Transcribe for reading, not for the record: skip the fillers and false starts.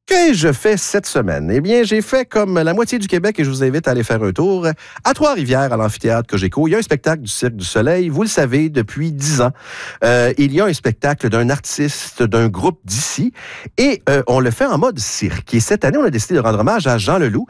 Qu'ai-je fait cette semaine? Eh bien, j'ai fait comme la moitié du Québec et je vous invite à aller faire un tour à Trois-Rivières, à l'amphithéâtre Cogeco. Il y a un spectacle du Cirque du Soleil, vous le savez, depuis 10 ans. Il y a un spectacle d'un artiste, d'un groupe d'ici et on le fait en mode cirque. Et cette année, on a décidé de rendre hommage à Jean Leloup.